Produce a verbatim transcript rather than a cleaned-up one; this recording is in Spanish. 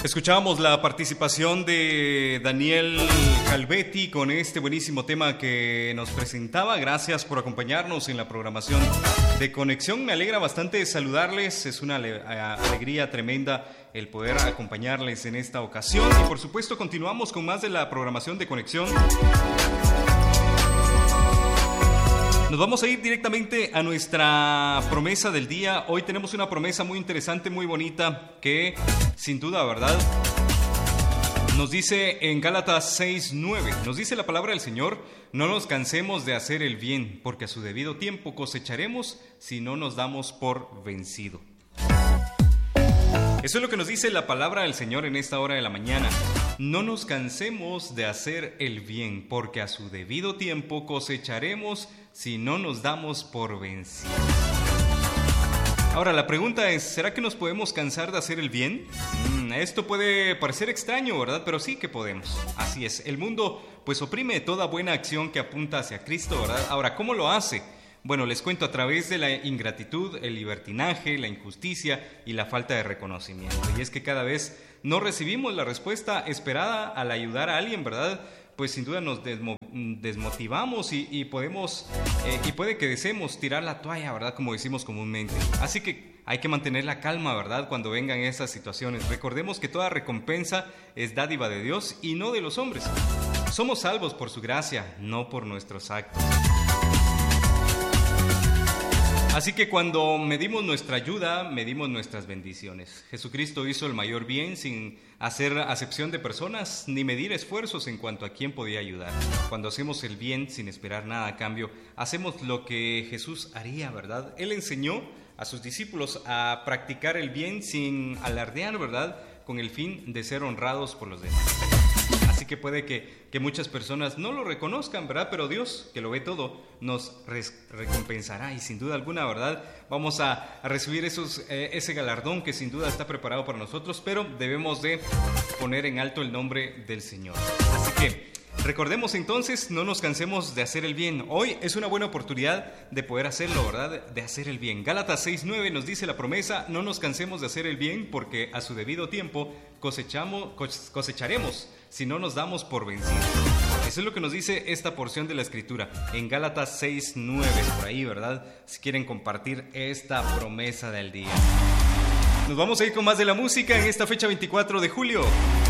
Escuchábamos la participación de Daniel Calvetti con este buenísimo tema que nos presentaba. Gracias por acompañarnos en la programación de Conexión. Me alegra bastante saludarles. Es una ale- alegría tremenda el poder acompañarles en esta ocasión. Y por supuesto continuamos con más de la programación de Conexión. Nos vamos a ir directamente a nuestra promesa del día. Hoy tenemos una promesa muy interesante, muy bonita, que sin duda, ¿verdad?, nos dice en Gálatas seis nueve, nos dice la palabra del Señor: no nos cansemos de hacer el bien, porque a su debido tiempo cosecharemos si no nos damos por vencido. Eso es lo que nos dice la palabra del Señor en esta hora de la mañana. No nos cansemos de hacer el bien, porque a su debido tiempo cosecharemos si no nos damos por vencidos. Ahora, la pregunta es, ¿será que nos podemos cansar de hacer el bien? Mm, esto puede parecer extraño, ¿verdad? Pero sí que podemos. Así es, el mundo pues oprime toda buena acción que apunta hacia Cristo, ¿verdad? Ahora, ¿cómo lo hace? Bueno, les cuento, a través de la ingratitud, el libertinaje, la injusticia y la falta de reconocimiento. Y es que cada vez no recibimos la respuesta esperada al ayudar a alguien, ¿verdad? Pues sin duda nos desmo- desmotivamos y, y podemos, eh, y puede que deseemos tirar la toalla, ¿verdad? Como decimos comúnmente. Así que hay que mantener la calma, ¿verdad?, cuando vengan esas situaciones. Recordemos que toda recompensa es dádiva de Dios y no de los hombres. Somos salvos por su gracia, no por nuestros actos. Así que cuando medimos nuestra ayuda, medimos nuestras bendiciones. Jesucristo hizo el mayor bien sin hacer acepción de personas ni medir esfuerzos en cuanto a quién podía ayudar. Cuando hacemos el bien sin esperar nada a cambio, hacemos lo que Jesús haría, ¿verdad? Él enseñó a sus discípulos a practicar el bien sin alardear, ¿verdad?, con el fin de ser honrados por los demás. Así que puede que, que muchas personas no lo reconozcan, ¿verdad? Pero Dios, que lo ve todo, nos res, recompensará. Y sin duda alguna, ¿verdad?, vamos a, a recibir esos, eh, ese galardón que sin duda está preparado para nosotros, pero debemos de poner en alto el nombre del Señor. Así que recordemos entonces, no nos cansemos de hacer el bien. Hoy es una buena oportunidad de poder hacerlo, ¿verdad?, de hacer el bien. Gálatas seis nueve nos dice la promesa: no nos cansemos de hacer el bien, porque a su debido tiempo cosechamos, cosecharemos si no nos damos por vencidos. Eso es lo que nos dice esta porción de la Escritura en Gálatas seis nueve, por ahí, ¿verdad?, si quieren compartir esta promesa del día. Nos vamos a ir con más de la música en esta fecha veinticuatro de julio.